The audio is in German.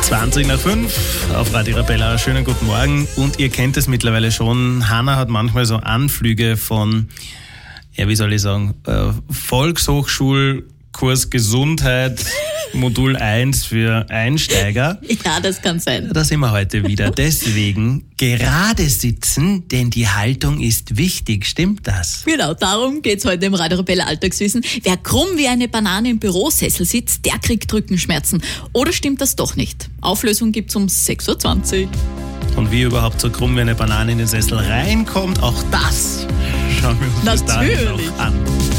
20:05 auf Radio Arabella. Schönen guten Morgen. Und ihr kennt es mittlerweile schon. Hanna hat manchmal so Anflüge von, Volkshochschulkurs Gesundheit, Modul 1 für Einsteiger. Ja, das kann sein. Da sind wir heute wieder. Deswegen gerade sitzen, denn die Haltung ist wichtig. Stimmt das? Genau, darum geht's heute im Radio Arabella Alltagswissen. Wer krumm wie eine Banane im Bürosessel sitzt, der kriegt Rückenschmerzen. Oder stimmt das doch nicht? Auflösung gibt's um 6:20 Uhr. Und wie überhaupt so krumm wie eine Banane in den Sessel reinkommt, auch das schauen wir uns bis dahin noch an.